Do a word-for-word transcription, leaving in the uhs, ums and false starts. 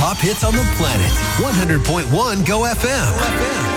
top hits on the planet. one hundred point one Go F M.